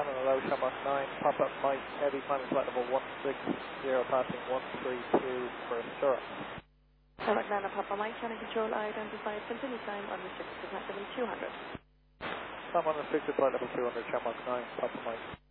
Shannon allow Shamrock 9, Papa Mike Heavy, final flight level 160, passing 132 for Stirrup. Shamrock 9 Papa Mike, Shannon Control, identified, continue climb unrestricted to flight level 200. Climb unrestricted flight level 200, Shamrock 9, Papa Mike.